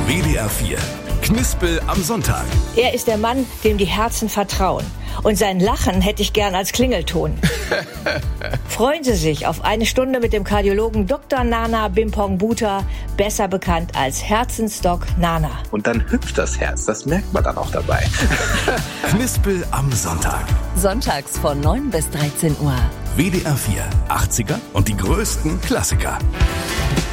WDR 4. Knispel am Sonntag. Er ist der Mann, dem die Herzen vertrauen. Und sein Lachen hätte ich gern als Klingelton. Freuen Sie sich auf eine Stunde mit dem Kardiologen Dr. Nana Bimpong-Bhuta, besser bekannt als Herzensdoc Nana. Und dann hüpft das Herz, das merkt man dann auch dabei. Knispel am Sonntag. Sonntags von 9 bis 13 Uhr. WDR 4. 80er und die größten Klassiker.